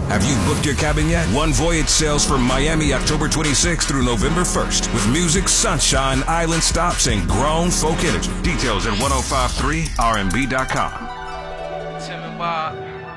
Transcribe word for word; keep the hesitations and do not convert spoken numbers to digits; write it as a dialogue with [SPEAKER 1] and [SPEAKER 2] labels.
[SPEAKER 1] Have you booked your cabin yet? One Voyage sails from Miami October twenty-sixth through November first with music, sunshine, island stops, and grown folk energy. Details at ten fifty-three R M B dot com.
[SPEAKER 2] Tim and Bob.